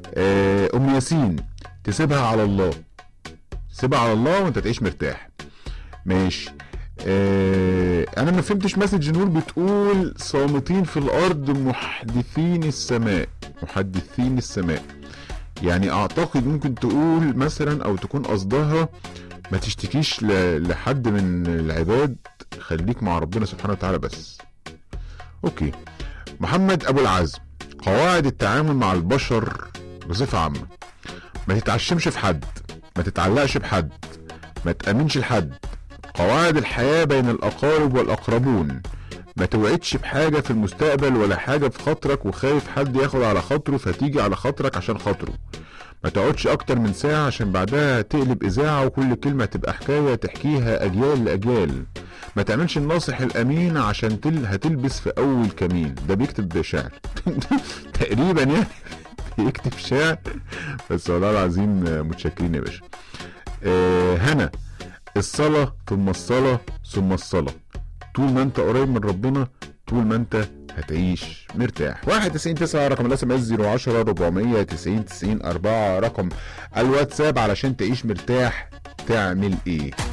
ام ياسين، تسيبها على الله، سيبها على الله وانت تعيش مرتاح. ماشي. انا ما فهمتش مسج نور بتقول صامتين في الارض محدثين السماء. محدثين السماء يعني اعتقد ممكن تقول مثلا او تكون قصدها ما تشتكيش لحد من العباد، خليك مع ربنا سبحانه وتعالى بس. اوكي. محمد ابو العزم، قواعد التعامل مع البشر بصفة عامة: ما تتعشمش في حد، ما تتعلقش بحد، ما تأمنش لحد. قواعد الحياة بين الأقارب والأقربون: ما توعدش بحاجة في المستقبل ولا حاجة في خاطرك وخايف حد ياخد على خاطره فتيجي على خاطرك عشان خاطره. ما تقعدش أكتر من ساعة عشان بعدها تقلب إذاعة وكل كلمة تبقى حكاية تحكيها أجيال لأجيال. ما تعملش الناصح الأمين عشان هتلبس في أول كمين. ده بيكتب شعر تقريبا يعني بيكتب شعر، بس والله العظيم متشكرين يا باشا. هنا، الصلاة ثم الصلاة ثم الصلاة. طول ما انت قريب من ربنا طول ما انت هتعيش مرتاح. 91 رقم الاس ام اس، 010 490 90 4 رقم الواتساب علشان تعيش مرتاح. تعمل ايه؟